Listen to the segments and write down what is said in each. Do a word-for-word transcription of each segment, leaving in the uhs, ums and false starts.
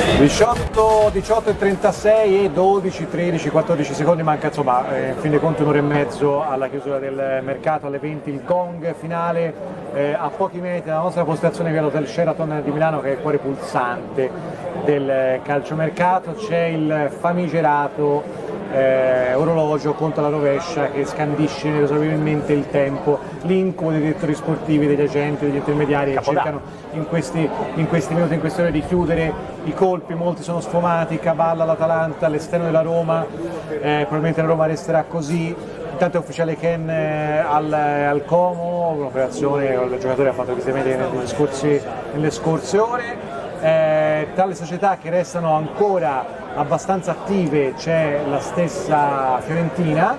diciotto, diciotto e trentasei e dodici, tredici, quattordici secondi, manca insomma eh, in fin dei conti un'ora e mezzo alla chiusura del mercato, alle venti il gong finale, eh, a pochi metri dalla nostra postazione via l'Hotel Sheraton di Milano, che è il cuore pulsante del calciomercato. C'è il famigerato Eh, orologio conto alla rovescia che scandisce inesorabilmente il tempo, l'incubo dei direttori sportivi, degli agenti, degli intermediari che cercano in questi, in questi minuti, in queste ore di chiudere i colpi. Molti sono sfumati, Caballa all'Atalanta, all'esterno della Roma, eh, probabilmente la Roma resterà così. Intanto è ufficiale Ken eh, al, al Como, un'operazione che il giocatore ha fatto visivamente nelle scorse, nelle scorse ore. Eh, tra le società che restano ancora abbastanza attive c'è la stessa Fiorentina,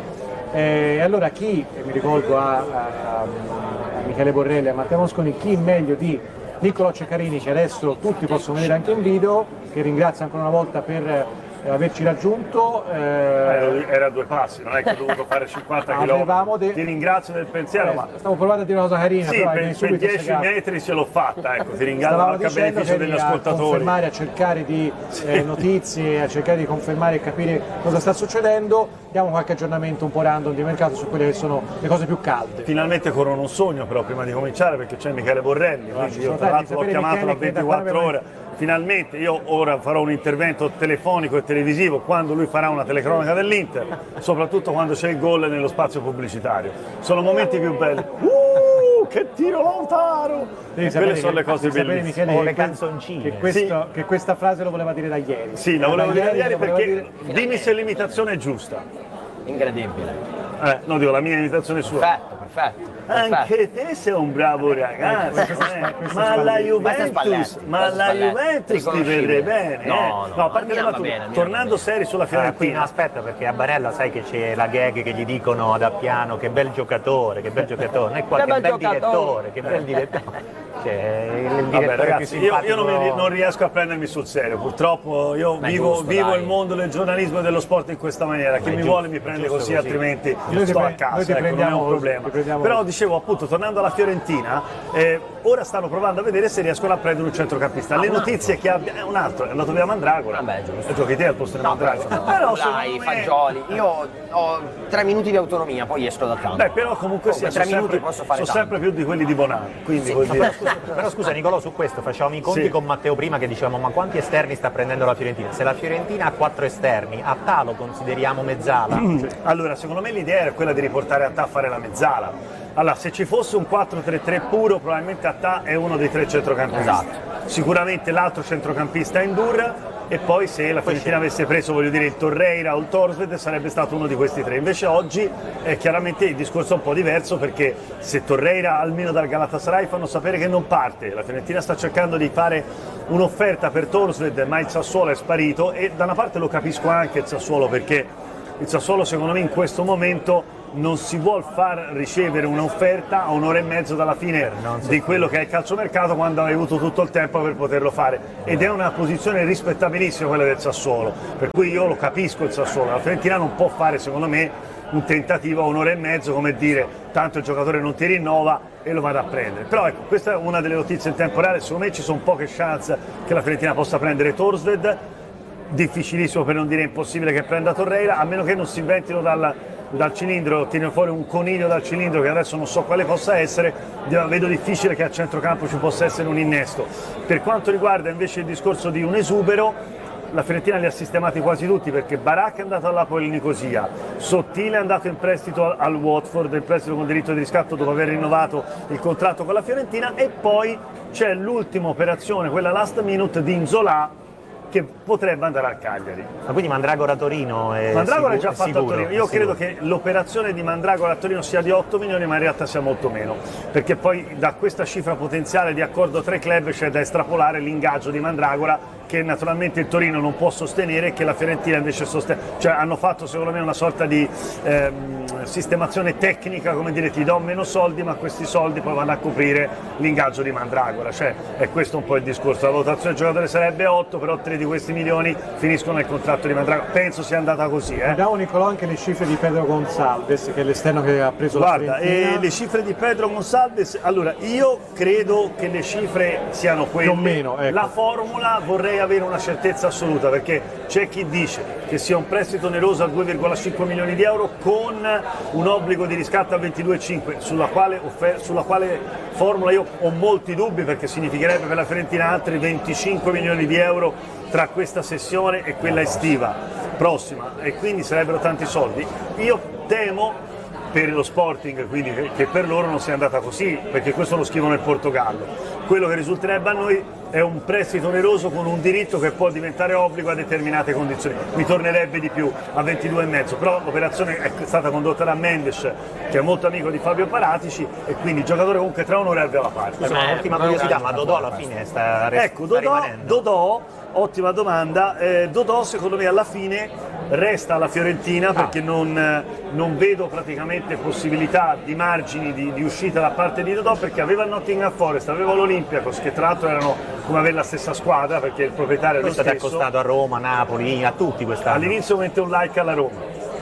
e eh, allora chi, e mi rivolgo a, a, a Michele Borrelli e a Matteo Mosconi, chi meglio di Niccolò Ceccarini, che adesso tutti possono vedere anche in video, che ringrazio ancora una volta per eh, averci raggiunto. Eh, era, era a due passi, non è che ho dovuto fare cinquanta chilometri. De... Ti ringrazio del pensiero, eh, ma stavo provando a dire una cosa carina, sì, però per, per dieci metri ce l'ho fatta, ecco, ti ringrazio anche a beneficio degli ascoltatori. A confermare, a cercare di eh, notizie, a cercare di confermare e capire cosa sta succedendo. Diamo qualche aggiornamento un po' random di mercato su quelle che sono le cose più calde. Finalmente corrono un sogno però prima di cominciare, perché c'è Michele Borrelli, quindi io tra l'altro l'ho chiamato da ventiquattro ore. Finalmente io ora farò un intervento telefonico e televisivo quando lui farà una telecronaca dell'Inter, soprattutto quando c'è il gol nello spazio pubblicitario. Sono momenti più belli. Uh, che tiro Lautaro! Quelle sono che, le cose bellissime. Michele, o le canzoncine. Che, questo, sì. che questa frase lo voleva dire da ieri. Sì, la volevo dire da ieri perché dire... dimmi se l'imitazione è giusta. Incredibile. Eh, no, dico la mia imitazione è sua. Perfetto, perfetto. Anche te sei un bravo ragazzo, eh. ma la Juventus, ma la Juventus ti vedrei bene. No, eh. no, no, a parte la bene, tornando seri sulla Fiorentina. Ah, aspetta, perché a Barella sai che c'è la gag che gli dicono ad Appiano che bel giocatore, che bel giocatore, non è qua, che, che bel, bel direttore, che bel direttore. Cioè, il Vabbè, ragazzi, io, io non, mi, non riesco a prendermi sul serio, purtroppo io Beh, vivo, giusto, vivo il mondo del giornalismo e dello sport in questa maniera. Chi mi giusto, vuole mi prende così, così, altrimenti io sto a casa, ecco, non è un problema. Però dicevo appunto, tornando alla Fiorentina, eh, ora stanno provando a vedere se riescono a prendere un centrocampista. Le notizie che abbia... un altro è andato via Mandragora. Vabbè, giusto. E giochi te al posto di no, Mandragora. Però, però dai, me... Fagioli, io ho tre minuti di autonomia, poi esco dal campo. Beh, però comunque sia, tre sono, minuti sempre, posso fare sono sempre più di quelli di Bonanno. Quindi sì, vuol dire... scusa, però scusa Nicolò, su questo facevamo i conti sì. con Matteo prima che dicevamo ma quanti esterni sta prendendo la Fiorentina? Se la Fiorentina ha quattro esterni, a Ta lo consideriamo mezzala? Allora, secondo me l'idea era quella di riportare a Ta a fare la mezzala. Allora, se ci fosse un quattro tre tre puro, probabilmente Attà è uno dei tre centrocampisti. Esatto. Sicuramente l'altro centrocampista è Indurra, e poi se la Fiorentina avesse preso, voglio dire, il Torreira o il Torsved sarebbe stato uno di questi tre. Invece oggi eh, chiaramente il discorso è un po' diverso, perché se Torreira almeno dal Galatasaray fanno sapere che non parte, la Fiorentina sta cercando di fare un'offerta per Torsved, ma il Sassuolo è sparito, e da una parte lo capisco anche il Sassuolo, perché il Sassuolo secondo me in questo momento non si vuol far ricevere un'offerta a un'ora e mezzo dalla fine di quello che è il calciomercato, quando hai avuto tutto il tempo per poterlo fare, ed è una posizione rispettabilissima quella del Sassuolo, per cui io lo capisco il Sassuolo. La Fiorentina non può fare secondo me un tentativo a un'ora e mezzo, come dire tanto il giocatore non ti rinnova e lo vado a prendere. Però ecco, questa è una delle notizie in tempo reale. Secondo me ci sono poche chance che la Fiorentina possa prendere Torsved, difficilissimo per non dire impossibile che prenda Torreira, a meno che non si inventino dal dal cilindro, tiene fuori un coniglio dal cilindro che adesso non so quale possa essere. Vedo difficile che a centrocampo ci possa essere un innesto. Per quanto riguarda invece il discorso di un esubero, la Fiorentina li ha sistemati quasi tutti, perché Barak è andato all'Apoli Nicosia, Sottile è andato in prestito al Watford, in prestito con diritto di riscatto dopo aver rinnovato il contratto con la Fiorentina, e poi c'è l'ultima operazione, quella last minute di Nzola, che potrebbe andare al Cagliari. Ma quindi Mandragora a Torino è Mandragora sicuro, è già fatto sicuro, a Torino. Io credo sicuro. che l'operazione di Mandragora a Torino sia di otto milioni, ma in realtà sia molto meno, perché poi da questa cifra potenziale di accordo tra i club c'è da estrapolare l'ingaggio di Mandragora, che naturalmente il Torino non può sostenere e che la Fiorentina invece sostiene. Cioè hanno fatto secondo me una sorta di ehm, sistemazione tecnica, come dire, ti do meno soldi ma questi soldi poi vanno a coprire l'ingaggio di Mandragora, cioè è questo un po' il discorso. La valutazione del giocatore sarebbe otto, però tre di questi milioni finiscono nel contratto di Mandragora, penso sia andata così. Eh. Abbiamo Nicolò anche le cifre di Pedro Gonçalves, che è l'esterno che ha preso Guarda, la Fiorentina. E le cifre di Pedro Gonçalves, allora io credo che le cifre siano quelle, più o meno, ecco. La formula vorrei vorrei avere una certezza assoluta, perché c'è chi dice che sia un prestito oneroso a due virgola cinque milioni di euro con un obbligo di riscatto a ventidue virgola cinque, sulla quale, sulla quale formula io ho molti dubbi, perché significherebbe per la Fiorentina altri venticinque milioni di euro tra questa sessione e quella estiva prossima, e quindi sarebbero tanti soldi. Io temo per lo Sporting, quindi che per loro non sia andata così, perché questo lo scrivono in Portogallo. Quello che risulterebbe a noi è un prestito oneroso con un diritto che può diventare obbligo a determinate condizioni. Mi tornerebbe di più a ventidue e mezzo, però l'operazione è stata condotta da Mendes, che è molto amico di Fabio Paratici, e quindi il giocatore comunque tra onore e la parte. Insomma, un'ultima curiosità, ma Dodò alla fine sta, sta ecco, Dodò, rimanendo? Dodò, ottima domanda, eh, Dodò secondo me alla fine resta alla Fiorentina, perché non, non vedo praticamente possibilità di margini di, di uscita da parte di Dodò, perché aveva il Nottingham Forest, aveva l'Olympiacos, che tra l'altro erano come avere la stessa squadra, perché il proprietario è lo Questo ti stesso. è costato a Roma, Napoli, a tutti quest'anno. All'inizio mette un like alla Roma,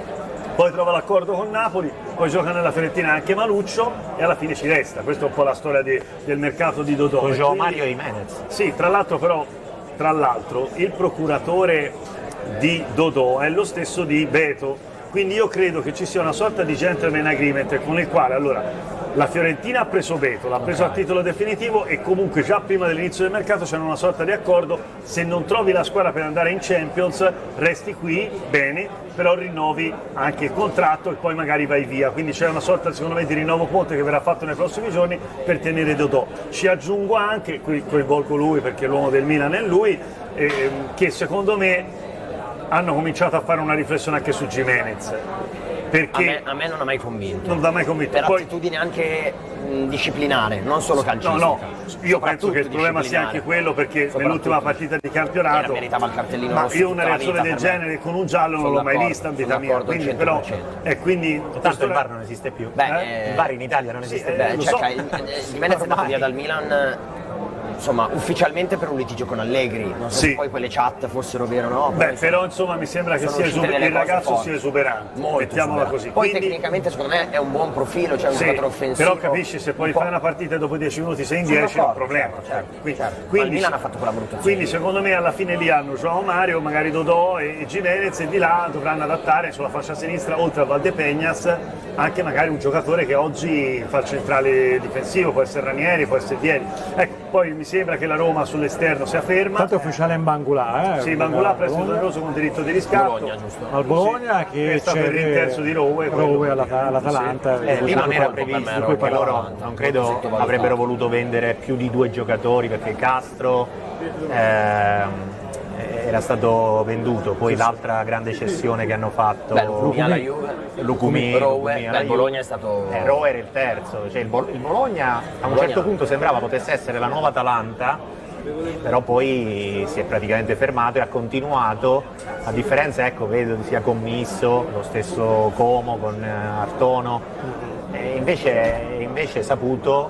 poi trova l'accordo con Napoli, poi gioca nella Fiorentina anche Maluccio e alla fine ci resta. Questa è un po' la storia di, del mercato di Dodò. Con E João quindi- Mario Jimenez. Sì, tra l'altro però, tra l'altro, il procuratore di Dodò è lo stesso di Beto, quindi io credo che ci sia una sorta di gentleman agreement con il quale allora la Fiorentina ha preso Beto, l'ha preso a titolo definitivo, e comunque già prima dell'inizio del mercato c'è una sorta di accordo: se non trovi la squadra per andare in Champions resti qui, bene, però rinnovi anche il contratto e poi magari vai via, quindi c'è una sorta secondo me di rinnovo ponte che verrà fatto nei prossimi giorni per tenere Dodò. Ci aggiungo anche, qui coinvolgo lui perché l'uomo del Milan è lui, ehm, che secondo me hanno cominciato a fare una riflessione anche su Jimenez, perché A me, a me non ha mai convinto. non dà mai convinto. Per Poi, attitudine anche mh, disciplinare, non solo calcistica. no, no, io penso che il problema sia disciplinare. anche quello, perché Soprattutto. nell'ultima partita di campionato Era- meritava il cartellino ma rosso io tutta una la reazione vita del per me. genere con un giallo non Sono l'ho mai d'accordo, vista in sono vita mia, d'accordo al quindi però cento per cento. e quindi Tanto questo il era- V A R non esiste più. Beh, Eh? eh, Il V A R in Italia non esiste sì, più. eh, Beh, lo cerca, so. il- il- Jimenez è andato Ormai. via dal Milan, insomma, ufficialmente per un litigio con Allegri. Non so Sì. se poi quelle chat fossero vere o no. Beh, insomma, però insomma mi sembra che sono sia uscite esuber- delle il cose ragazzo forti. sia esuberante, molto mettiamola esuberante. così. Poi Quindi- tecnicamente secondo me è un buon profilo, c'è un Sì, giocatore offensivo. però capisci, se poi un po'- fai una partita e dopo dieci minuti sei in Sono dieci è un d'accordo, problema. certo, certo, Quindi, certo. Ma il quindi- Milan ha fatto quella brutta quindi azione. secondo me alla fine lì hanno João Mario, magari Dodò e e Jimenez, e di là dovranno adattare sulla fascia sinistra, oltre a Valdepeñas, anche magari un giocatore che oggi fa il centrale difensivo, può essere Ranieri, può essere Vieri. Ecco, poi mi sembra che la Roma sull'esterno sia ferma. Tanto è ufficiale in Bangula, eh? Sì, Bangula Al prestito Bologna. oneroso con diritto di riscatto. Bologna, giusto? Al Bologna Sì, che è stato c'è il rinterzo di Rowe, quello- Rowe alla- all'Atalanta. Eh, lì non era colpo per me, previsto, Roma, perché loro Atalanta, non molto credo sottovalutato. avrebbero voluto vendere più di due giocatori, perché Castro ehm, era stato venduto, poi l'altra grande cessione che hanno fatto Beh, Lucumi alla Juve, Lucumi, Rowe, Lucumi alla beh, il Juve. Bologna è stato... Eh, Rowe era il terzo, cioè il, Bol- il Bologna a un Bologna- certo punto sembrava potesse essere la nuova Atalanta, però poi si è praticamente fermato e ha continuato, a differenza, ecco, vedo sia Commisso, lo stesso Como con eh, Artono, e invece, invece Saputo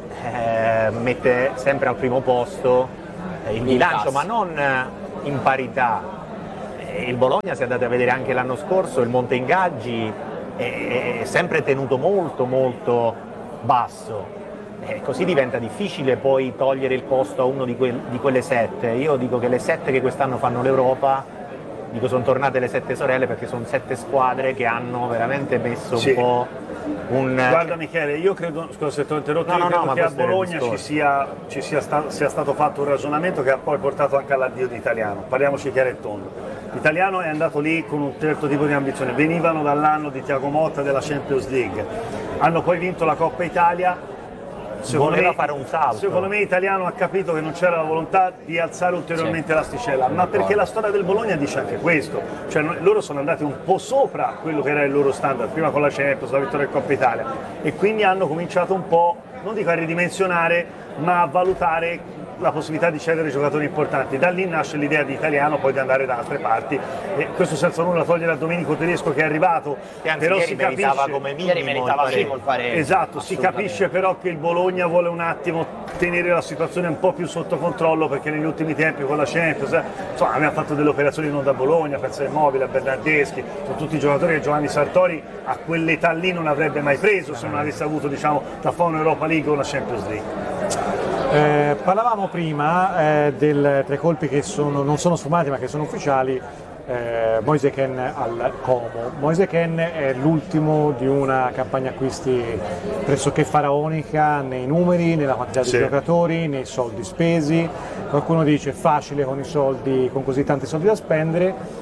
eh, mette sempre al primo posto eh, il bilancio, ma non eh, in parità. Eh, Il Bologna, se andate a vedere anche l'anno scorso, il monte ingaggi è, è sempre tenuto molto molto basso. Eh, così diventa difficile poi togliere il posto a uno di, que- di quelle sette. Io dico che le sette che quest'anno fanno l'Europa, dico sono tornate le sette sorelle, perché sono sette squadre che hanno veramente messo Sì. un po' un... Guarda Michele, io credo, scusa se ti ho interrotto, No, io no, credo no, ma che a questo era il Bologna ci, discorso. sia, ci sia, sta- sia stato fatto un ragionamento che ha poi portato anche all'addio di Italiano. Parliamoci chiaro e tondo. L'Italiano è andato lì con un certo tipo di ambizione, venivano dall'anno di Thiago Motta della Champions League, hanno poi vinto la Coppa Italia. Secondo Voleva me, fare un salto. Secondo me Italiano ha capito che non c'era la volontà di alzare ulteriormente l'asticella, ma perché la storia del Bologna dice anche questo, cioè no- loro sono andati un po' sopra quello che era il loro standard, prima con la Champions, la vittoria del Coppa Italia, e quindi hanno cominciato un po', non dico a ridimensionare, ma a valutare la possibilità di cedere giocatori importanti. Da lì nasce l'idea di Italiano poi di andare da altre parti, e questo senza nulla togliere a Domenico Tedesco che è arrivato, che anzi però ieri si meritava capisce... come minimo Ieri il meritava pareggio. Simo il pareggio. Esatto, si assolutamente. capisce però che il Bologna vuole un attimo tenere la situazione un po' più sotto controllo, perché negli ultimi tempi con la Champions, eh, insomma, abbiamo fatto delle operazioni non da Bologna, penso a Immobile, a Bernardeschi, sono tutti giocatori che Giovanni Sartori a quell'età lì non avrebbe mai preso se non avesse avuto, diciamo, da fare un'Europa League o una Champions League. Eh, parlavamo prima eh, del, tra i colpi che sono, non sono sfumati ma che sono ufficiali, eh, Moise Kean al Como. Moise Kean è l'ultimo di una campagna acquisti pressoché faraonica nei numeri, nella quantità di Sì. giocatori, nei soldi spesi. Qualcuno dice facile con i soldi, con così tanti soldi da spendere.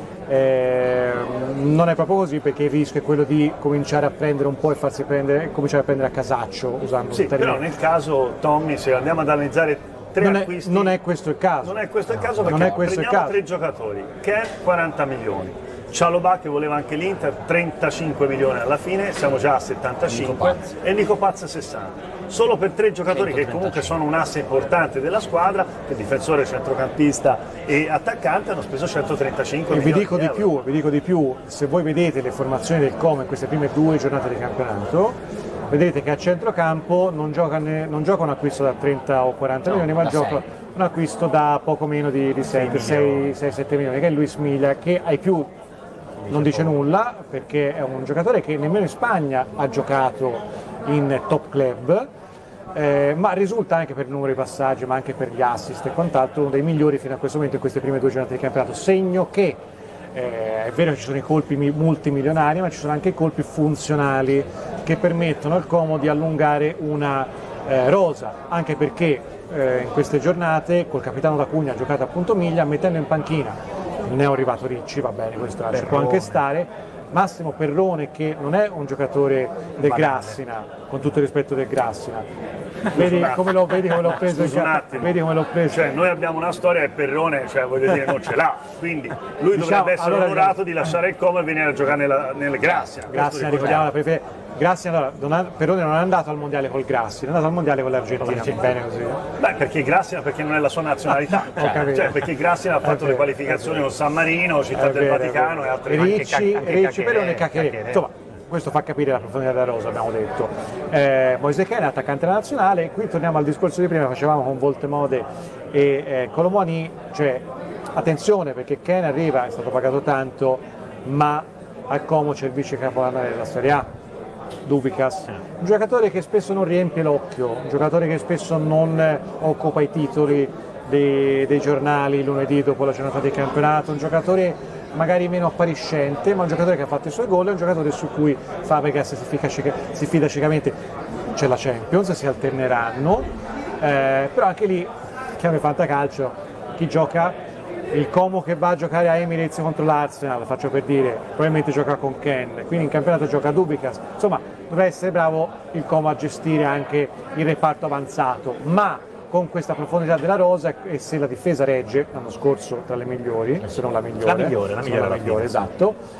Eh, non è proprio così, perché il rischio è quello di cominciare a prendere un po' e farsi prendere, cominciare a prendere a casaccio, usando Sì, un termine. però nel caso, Tommy, se andiamo ad analizzare tre non, è, acquisti, non è questo il caso. non è questo il caso, Non perché è questo il prendiamo caso. tre giocatori, Kean quaranta milioni, Chalobah che voleva anche l'Inter trentacinque milioni alla fine, siamo già a settantacinque, Nico Paz. e Nico Paz sessanta. Solo per tre giocatori che comunque sono un asse importante della squadra, che difensore, centrocampista e attaccante, hanno speso centotrentacinque E vi milioni dico di euro. più, vi dico di più, se voi vedete le formazioni del Como in queste prime due giornate di campionato, vedete che a centrocampo non gioca, ne- non gioca un acquisto da trenta o quaranta No, milioni, ma da gioca sei. un acquisto da poco meno di, di sette, sei sette milioni, che è Luis Milla, che ai più non dice nulla, perché è un giocatore che nemmeno in Spagna ha giocato in top club, eh, ma risulta anche per il numero di passaggi, ma anche per gli assist e quant'altro, uno dei migliori fino a questo momento in queste prime due giornate di campionato. Segno che eh, è vero che ci sono i colpi mi- multimilionari, ma ci sono anche i colpi funzionali che permettono al Como di allungare una eh, rosa, anche perché eh, in queste giornate col capitano D'Acugna ha giocato appunto Miglia, mettendo in panchina, non è arrivato Ricci, va bene, questo ci può anche stare, Massimo Perrone, che non è un giocatore del Grassina, con tutto il rispetto del Grassina. Vedi come l'ho, vedi come l'ho preso, Scusa un in- attimo. vedi come l'ho preso. Cioè, noi abbiamo una storia e Perrone, cioè, voglio dire, non ce l'ha, quindi lui Diciamo, dovrebbe essere allora, onorato di lasciare il Como e venire a giocare nella, nel Grazia. Grassina, ricordiamo la prefer- Grassina, allora, non ha- Perrone non è andato al mondiale col Grassina, è andato al mondiale con l'Argentina, va bene così. Beh, perché Grazia, perché non è la sua nazionalità, Ho capito. cioè perché Grazia ha fatto vero, le qualificazioni con San Marino, Città È del vero, è Vaticano vero. e altre Ricci, Anche- anche Ricci, Cachere, Perrone e Cachere. Cachere. Insomma, questo fa capire la profondità della rosa, abbiamo detto. Eh, Moise Kean è attaccante della nazionale. Qui torniamo al discorso di prima, facevamo con Voltemode e eh, Colomoni, cioè attenzione, perché Kean arriva, è stato pagato tanto, ma al Como c'è il vice capodanno della Serie A, Dubikas, un giocatore che spesso non riempie l'occhio, un giocatore che spesso non eh, occupa i titoli dei, dei giornali lunedì dopo la giornata di campionato, un giocatore magari meno appariscente, ma un giocatore che ha fatto i suoi gol, è un giocatore su cui Fabregas si fida, ciec- si fida ciecamente. C'è la Champions, si alterneranno, eh, però anche lì, chiamo il fantacalcio, chi gioca? Il Como che va a giocare a Emirates contro l'Arsenal, faccio per dire, probabilmente gioca con Kean, quindi in campionato gioca Dubikas, insomma dovrebbe essere bravo il Como a gestire anche il reparto avanzato, ma con questa profondità della rosa, e se la difesa regge, l'anno scorso tra le migliori, se non la migliore, La migliore, la se migliore non la alla migliore, fine. esatto.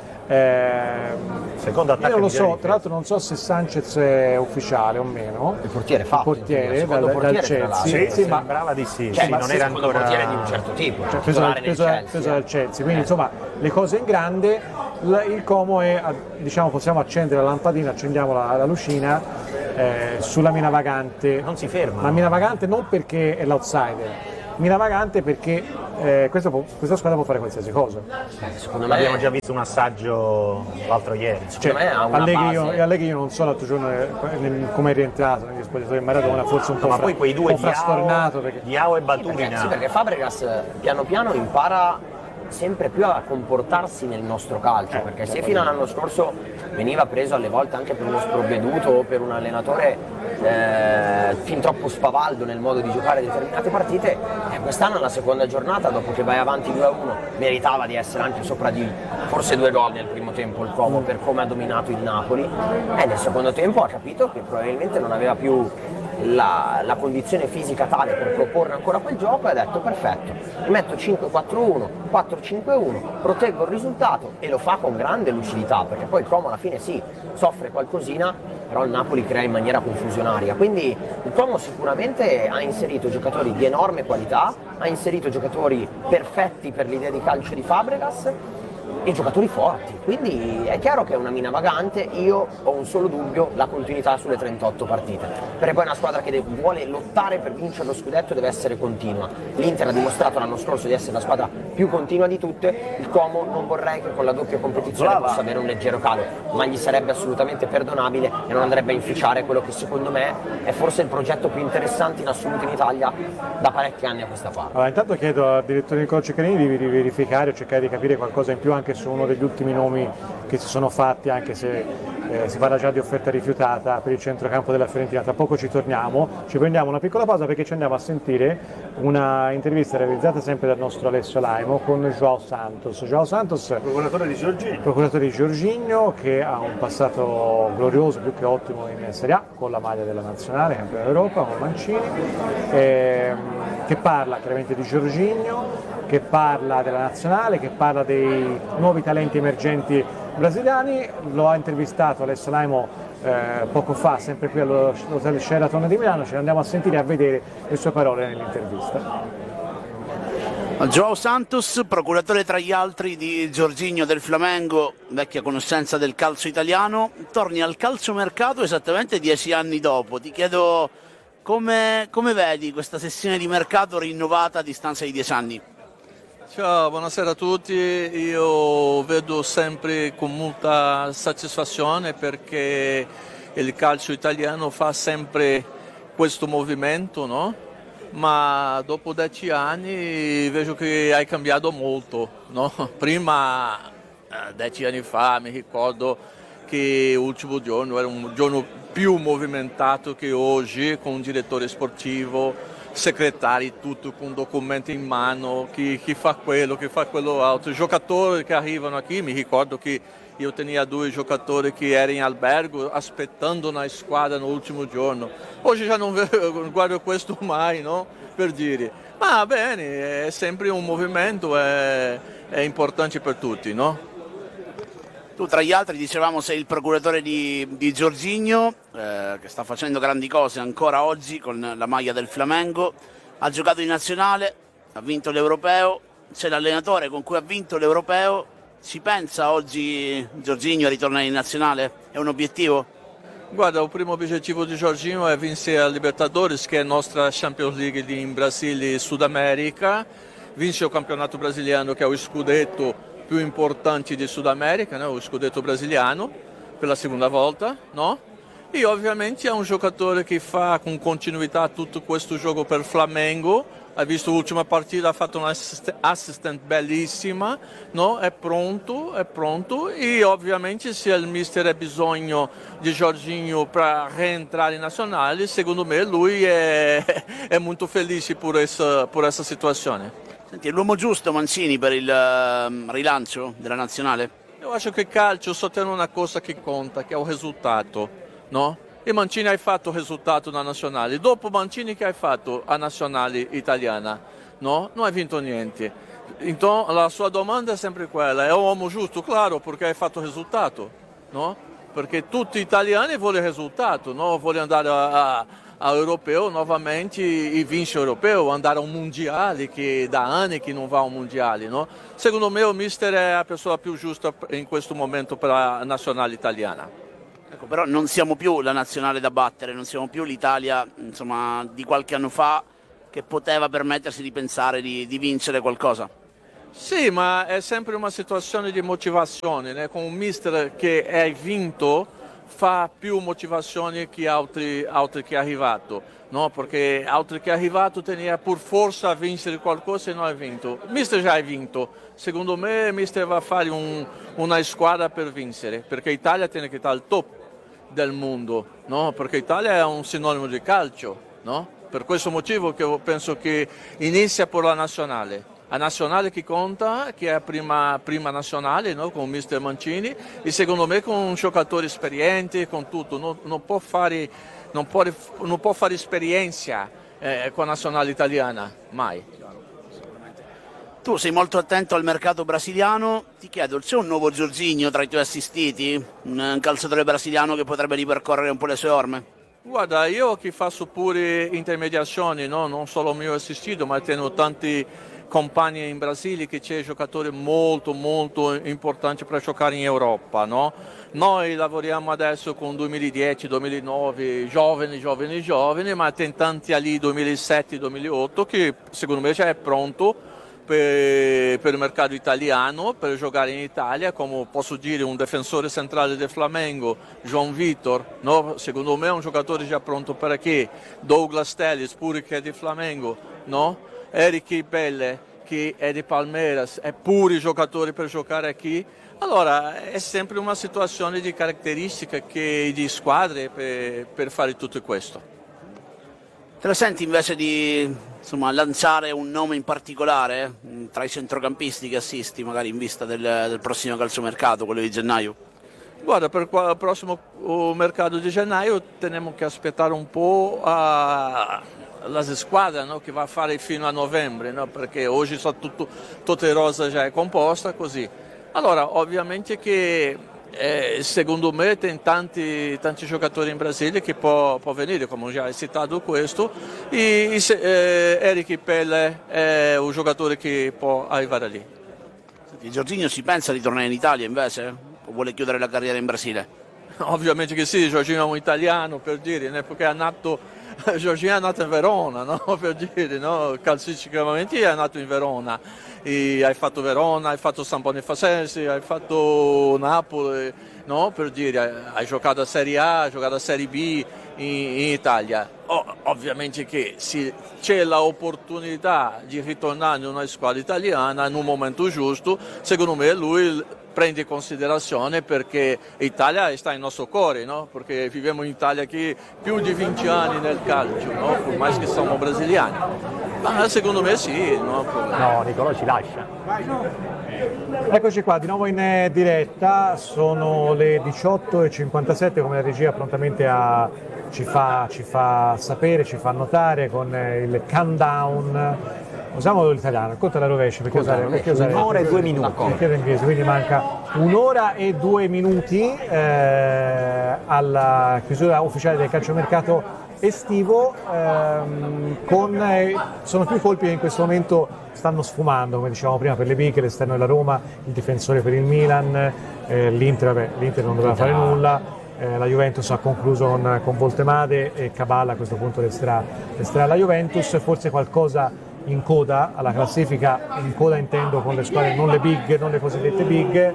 Ehm, Secondo attacco io non lo migliore so, di tra l'altro non so se Sanchez è ufficiale o meno, Il portiere il fatto, portiere il secondo dal, dal portiere, tra l'altro. Chelsea, Sì, sì, ma sembrava di sì, Cioè, sì, ma non sì, era secondo ancora portiere di un certo tipo, cioè, preso titolare dal, nel preso dal- Chelsea. preso dal Chelsea, quindi insomma le cose in grande, l- il Como è, a- diciamo, possiamo accendere la lampadina, accendiamo la, la lucina eh, sulla mina vagante, Non si ferma. ma mina vagante non perché è l'outsider, mina vagante perché eh, questa, può- questa squadra può fare qualsiasi cosa. Secondo me Abbiamo già visto un assaggio l'altro ieri. Cioè, me ha una Allegri, base. io, Allegri io non so l'altro giorno eh, nel- come è rientrato negli spogliatoi di Maradona, forse un po', Ma fra- poi quei due un po' frastornato perché Diao e perché, Baturina. sì, perché Fabregas piano piano impara sempre più a comportarsi nel nostro calcio, perché se fino all'anno scorso veniva preso alle volte anche per uno sprovveduto o per un allenatore eh, fin troppo spavaldo nel modo di giocare determinate partite, eh, quest'anno alla seconda giornata, dopo che vai avanti due a uno, meritava di essere anche sopra di forse due gol nel primo tempo il Como per come ha dominato il Napoli, e nel secondo tempo ha capito che probabilmente non aveva più la, la condizione fisica tale per proporre ancora quel gioco, e ha detto perfetto, mi metto cinque quattro uno, quattro cinque uno, proteggo il risultato, e lo fa con grande lucidità, perché poi il Como alla fine sì, soffre qualcosina, però il Napoli crea in maniera confusionaria, quindi il Como sicuramente ha inserito giocatori di enorme qualità, ha inserito giocatori perfetti per l'idea di calcio di Fabregas, e giocatori forti, quindi è chiaro che è una mina vagante. Io ho un solo dubbio: la continuità sulle trentotto partite, perché poi è una squadra che vuole lottare per vincere lo scudetto, deve essere continua. L'Inter ha dimostrato l'anno scorso di essere la squadra più continua di tutte, il Como non vorrei che con la doppia competizione Brava. possa avere un leggero calo, ma gli sarebbe assolutamente perdonabile e non andrebbe a inficiare quello che secondo me è forse il progetto più interessante in assoluto in Italia da parecchi anni a questa parte. Allora, intanto chiedo al direttore Nicola Ceccarini di verificare o cercare di capire qualcosa in più anche su uno degli ultimi nomi che si sono fatti, anche se eh, si parla già di offerta rifiutata per il centrocampo della Fiorentina. Tra poco ci torniamo, ci prendiamo una piccola pausa perché ci andiamo a sentire una intervista realizzata sempre dal nostro Alessio Laimo con João Santos. João Santos, Procuratore di Giorgini. procuratore di Jorginho, che ha un passato glorioso, più che ottimo in Serie A, con la maglia della nazionale, campione d'Europa, con Mancini, ehm, che parla chiaramente di Jorginho, che parla della nazionale, che parla dei nuovi talenti emergenti brasiliani. Lo ha intervistato Alessio Laimo eh, poco fa, sempre qui all'Hotel Sheraton di Milano. Ce ne andiamo a sentire e a vedere le sue parole nell'intervista. João Santos, procuratore tra gli altri di Jorginho del Flamengo, vecchia conoscenza del calcio italiano. Torni al calciomercato esattamente dieci anni dopo. Ti chiedo come, come vedi questa sessione di mercato rinnovata a distanza di dieci anni? Ciao, buonasera a tutti. Io vedo sempre con molta soddisfazione perché il calcio italiano fa sempre questo movimento, no? Ma dopo dieci anni vedo che hai cambiato molto, no? Prima, eh, dieci anni fa, mi ricordo che l'ultimo giorno era un giorno più movimentato che oggi, con un direttore sportivo, segretari, tutto con documenti in mano, chi, chi fa quello, chi fa quello altro. I giocatori che arrivano qui, mi ricordo che io tenia due giocatori che erano in albergo aspettando una squadra nell'ultimo giorno. Oggi già non vedo, guardo questo mai, no? Per dire. Ma bene, è sempre un movimento, è, è importante per tutti, no? Tu tra gli altri, dicevamo, sei il procuratore di, di Jorginho, eh, che sta facendo grandi cose ancora oggi con la maglia del Flamengo. Ha giocato in nazionale, ha vinto l'Europeo, c'è l'allenatore con cui ha vinto l'Europeo. Ci pensa oggi Jorginho a ritornare in nazionale? È un obiettivo? Guarda, il primo obiettivo di Jorginho è vincere la Libertadores, che è la nostra Champions League in Brasile e Sud America, vince il campionato brasiliano, che è lo scudetto più importante di Sud America, no? Lo scudetto brasiliano, per la seconda volta, no? E ovviamente è un giocatore che fa con continuità tutto questo gioco per Flamengo. Ha visto l'ultima partita, ha fatto un'assistent bellissima, no? È pronto, è pronto e ovviamente se il mister ha bisogno di Jorginho per rientrare in nazionale, secondo me lui è, è molto felice per questa, per questa situazione. Senti, è l'uomo giusto Mancini per il uh, rilancio della nazionale? Io acho che il calcio só tem una cosa che conta, che è il risultato, no? E Mancini ha fatto il risultato na nazionale. Dopo Mancini che hai fatto a nazionale italiana? No? Non hai vinto niente. Então la sua domanda è sempre quella: è un uomo giusto? Claro, perché hai fatto il risultato, no? Perché tutti gli italiani vogliono il risultato, no? Vogliono andare a, a, a europeo novamente e vincere europeo, andare a un mondiale che da anni che non va a un mondiale, no? Secondo me il mister è la persona più giusta in questo momento per la nazionale italiana. Ecco, però non siamo più la nazionale da battere, non siamo più l'Italia, insomma, di qualche anno fa che poteva permettersi di pensare di, di vincere qualcosa. Sì, ma è sempre una situazione di motivazione, né? Con un mister che hai vinto fa più motivazione che altri, altri che è arrivato, no? Perché altri che è arrivato tenia per forza a vincere qualcosa e non hai vinto. Il mister già hai vinto, secondo me il mister va a fare un, una squadra per vincere, perché l'Italia tiene che stare al top del mondo, no? Perché l'Italia è un sinonimo di calcio, no? Per questo motivo che io penso che inizia per la nazionale. La nazionale che conta, che è la prima, prima nazionale, no? Con il mister Mancini, e secondo me con un giocatore esperiente, con tutto, non, non, può, fare, non, può, non può fare esperienza eh, con la nazionale italiana, mai. Tu sei molto attento al mercato brasiliano, ti chiedo, c'è un nuovo Jorginho tra i tuoi assistiti? Un calciatore brasiliano che potrebbe ripercorrere un po' le sue orme? Guarda, io che faccio pure intermediazioni, no? Non solo il mio assistito, ma tengo tanti compagni in Brasile che c'è giocatori molto molto importanti per giocare in Europa, no? Noi lavoriamo adesso con duemiladieci duemilanove, giovani, giovani, giovani, ma c'è tanti lì duemilasette duemilaotto che secondo me già è pronto per, per il mercato italiano, per giocare in Italia, come posso dire un difensore centrale del Flamengo, João Vitor, no? Secondo me è un giocatore già pronto per che, Douglas Telles pure che è di Flamengo, no? Eric Pelle che è di Palmeiras, è pure giocatore per giocare qui. Allora è sempre una situazione di caratteristiche che, di squadre per, per fare tutto questo. Te lo senti invece di insomma, lanciare un nome in particolare eh, tra i centrocampisti che assisti magari in vista del, del prossimo calciomercato, quello di gennaio? Guarda, per il prossimo mercato di gennaio teniamo che aspettare un po' a... la squadra, no, che va a fare fino a novembre, no, perché oggi so tutto, tutta rosa già è composta così. Allora ovviamente che eh, secondo me tem tanti, tanti giocatori in Brasile che può, può venire, come già hai citato questo, e, e eh, Eric Pelle è un giocatore che può arrivare lì. Senti, Jorginho si pensa di tornare in Italia invece? O vuole chiudere la carriera in Brasile? Ovviamente che sì, Jorginho è un italiano per dire, né, perché è nato Jorginho è nato in Verona, no? Per dire, no? Calcisticamente è nato in Verona, e hai fatto Verona, hai fatto San Bonifacense, hai fatto Napoli, no? Per dire, hai giocato a Serie A, hai giocato a Serie B in, in Italia. Oh, ovviamente che sì, c'è l'opportunità di ritornare in una squadra italiana in un momento giusto, secondo me lui prende in considerazione perché l'Italia sta nel nostro cuore, no? Perché viviamo in Italia che più di venti anni nel calcio, no? Ormai che siamo brasiliani. Ma secondo me sì, no? No, Nicolò ci lascia. Eccoci qua, di nuovo in diretta, sono le diciotto e cinquantasette, come la regia prontamente a, ci, fa, ci fa sapere, ci fa notare con il countdown. Usiamo l'italiano, conta la rovescia perché usare, perché usare un'ora e due minuti. Perché inglese, quindi manca un'ora e due minuti eh, alla chiusura ufficiale del calciomercato estivo. Ehm, con, eh, sono più colpi che in questo momento stanno sfumando, come dicevamo prima, per le big, l'esterno della Roma, il difensore per il Milan, eh, l'Inter, vabbè, l'Inter non doveva fare nulla. Eh, la Juventus ha concluso con, con Voltemade e Caballa a questo punto resterà, resterà la Juventus, forse qualcosa in coda alla classifica, in coda intendo con le squadre non le big, non le cosiddette big,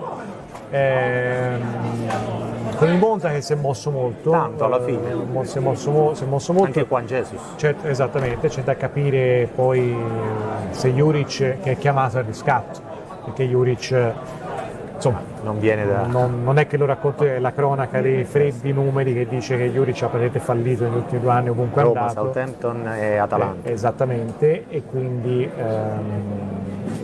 ehm, con il Monza che si è mosso molto, tanto alla fine eh, si, è mosso, si è mosso molto anche Juan Jesus, c'è, esattamente, c'è da capire poi se Juric, che è chiamato al riscatto, perché Juric insomma non viene da... non, non è che lo racconti la cronaca dei freddi numeri che dice che Juric ha praticamente fallito negli ultimi due anni ovunque è Roma, andato. Southampton e Atalanta. Eh, esattamente, e quindi ehm,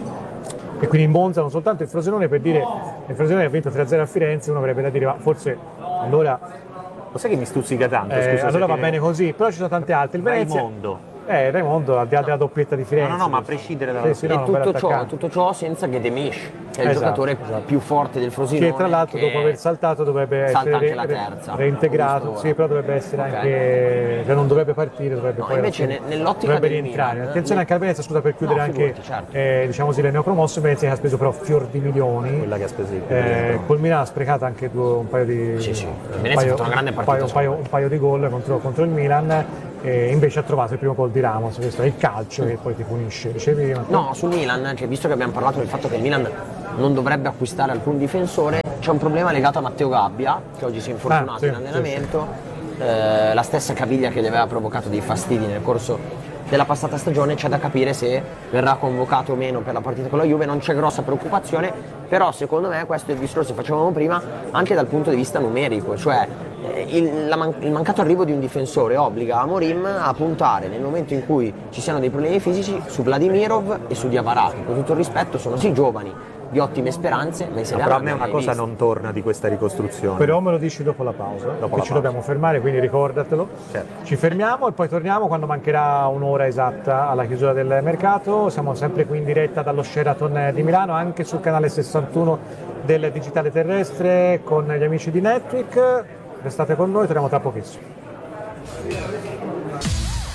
e quindi in Monza non soltanto il Frosinone, per dire il Frosinone ha vinto tre a zero a Firenze, uno avrebbe da dire ma forse allora lo sai che mi stuzzica tanto, eh, scusa, allora va tiene... bene così, però ci sono tante altre. Il Venezia, Raimondo. Eh, Raimondo, al di là della doppietta di Firenze. No, no, no, ma a prescindere dalla... Sì, sì, E no, tutto ciò, tutto ciò senza Ghedemish, che è il Esatto, giocatore esatto. più forte del Frosinone. Che tra l'altro che dopo aver saltato dovrebbe salta essere anche la re- terza, reintegrato, giusto sì, ora. però dovrebbe essere Ok. anche, cioè non dovrebbe partire, dovrebbe No, poi invece alla fine- ne- nell'ottica dovrebbe del rientrare. Milan, Attenzione eh, anche al Venezia, scusa per chiudere No, anche figurati, certo. eh, diciamo così, il neopromosso Venezia che ha speso però fior di milioni. Quella che ha speso di più. Eh, col Milan ha sprecato anche due, un paio di Sì, sì. un Venezia ha paio- fatto una grande un partita paio, un paio, un paio di gol contro, contro il Milan, e invece ha trovato il primo gol di Ramos. Questo è il calcio che poi ti punisce, dicevi? No, sul Milan, cioè, visto che abbiamo parlato del fatto che il Milan non dovrebbe acquistare alcun difensore, c'è un problema legato a Matteo Gabbia, che oggi si è infortunato Ah, sì, in allenamento, eh, la stessa caviglia che gli aveva provocato dei fastidi nel corso della passata stagione. C'è da capire se verrà convocato o meno per la partita con la Juve, non c'è grossa preoccupazione, però secondo me questo è il discorso che facevamo prima anche dal punto di vista numerico, cioè eh, il, la man- il mancato arrivo di un difensore obbliga Amorim a puntare nel momento in cui ci siano dei problemi fisici su Vladimirov e su Diawara, che con tutto il rispetto sono sì giovani, di ottime speranze, ma in Serie A Però a non me una abbiamo cosa mai visto. non torna di questa ricostruzione. Però me lo dici dopo la pausa, Dopo che la ci pausa. dobbiamo fermare, quindi ricordatelo. Certo. Ci fermiamo e poi torniamo quando mancherà un'ora esatta alla chiusura del mercato. Siamo sempre qui in diretta dallo Sheraton di Milano, anche sul canale sessantuno del Digitale Terrestre con gli amici di Network. Restate con noi, torniamo tra pochissimo.